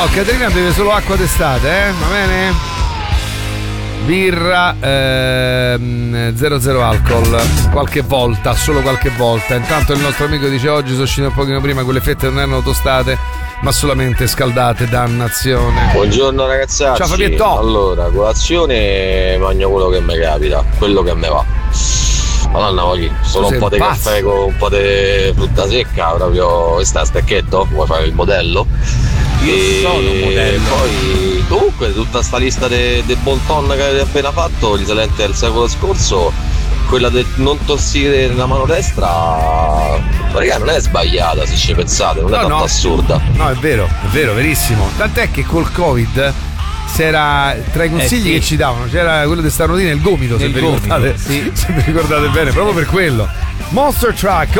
Oh, Caterina beve solo acqua d'estate, va bene? Birra 00 alcol, qualche volta, solo qualche volta. Intanto il nostro amico dice: oggi sono uscito un pochino prima, quelle fette non erano tostate ma solamente scaldate, dannazione. Buongiorno ragazzacci. Ciao Fabietto. Allora, colazione mangio quello che mi capita, quello che mi va. Madonna, voglio solo un po' di caffè con un po' di frutta secca, proprio. Questa a stecchetto, vuoi fare il modello? Io sono un modello. Poi comunque tutta sta lista del bon ton che avete appena fatto, risalente al secolo scorso, quella del non tossire la mano destra, raga, non è sbagliata se ci pensate, non è tanto assurda. No, è vero, verissimo. Tant'è che col Covid c'era tra i consigli che ci davano, c'era quello di starnutire nel gomito, se vi ricordate, se vi ricordate bene, proprio per quello. Monster Truck,